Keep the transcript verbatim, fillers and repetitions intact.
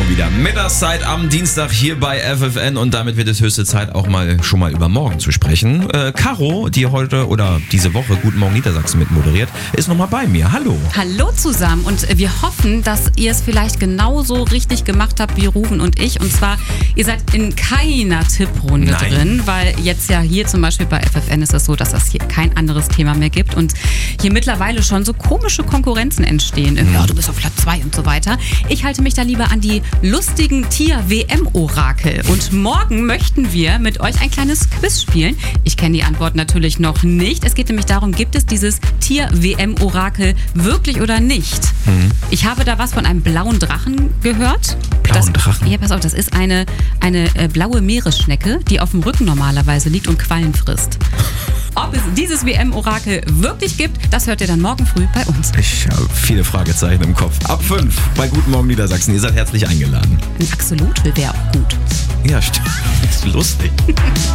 schon wieder. Mittagszeit am Dienstag hier bei F F N und damit wird es höchste Zeit, auch mal schon mal über morgen zu sprechen. Äh, Caro, die heute oder diese Woche Guten Morgen Niedersachsen mit moderiert, ist nochmal bei mir. Hallo. Hallo zusammen und wir hoffen, dass ihr es vielleicht genauso richtig gemacht habt wie Ruven und ich. Und zwar, ihr seid in keiner Tipprunde Nein. drin, weil jetzt ja hier zum Beispiel bei F F N ist es so, dass es hier kein anderes Thema mehr gibt und hier mittlerweile schon so komische Konkurrenzen entstehen. Mhm. Ja, du bist auf Platz zwei und so weiter. Ich halte mich da lieber an die lustigen Tier-W M-Orakel. Und morgen möchten wir mit euch ein kleines Quiz spielen. Ich kenne die Antwort natürlich noch nicht. Es geht nämlich darum, gibt es dieses Tier-W M-Orakel wirklich oder nicht? Mhm. Ich habe da was von einem blauen Drachen gehört. Blauen das, Drachen? Ja, pass auf, das ist eine, eine äh, blaue Meeresschnecke, die auf dem Rücken normalerweise liegt und Quallen frisst. Ob es dieses W M-Orakel wirklich gibt, das hört ihr dann morgen früh bei uns. Ich habe viele Fragezeichen im Kopf. Ab fünf bei Guten Morgen Niedersachsen. Ihr seid herzlich eingeladen. Ein Axolotl wäre auch gut. Ja, stimmt. Das ist lustig.